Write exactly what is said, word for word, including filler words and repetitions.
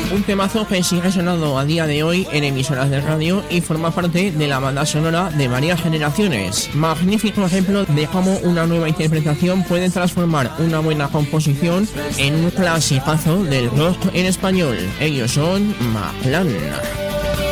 un temazo que sigue sonando a día de hoy en emisoras de radio y forma parte de la banda sonora de varias generaciones. Magnífico ejemplo de cómo una nueva interpretación puede transformar una buena composición en un clasicazo del rock en español. Ellos son Maclán.